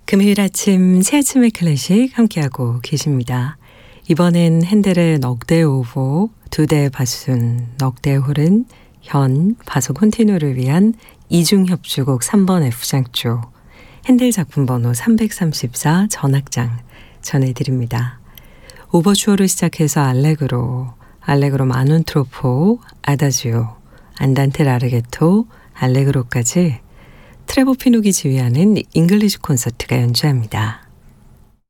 금요일 아침 새 아침의 클래식 함께하고 계십니다. 이번엔 핸델의 넉대 오보, 두대 바순, 넉대 홀은 현, 바소 콘티뉴를 위한 이중협주곡 3번 F장조, 핸델 작품 번호 334 전악장 전해드립니다. 오버추어로 시작해서 알레그로, 알레그로 마눈트로포, 아다지오, 안단테 라르게토, 알레그로까지 트레보 피누기 지휘하는 잉글리시 콘서트가 연주합니다.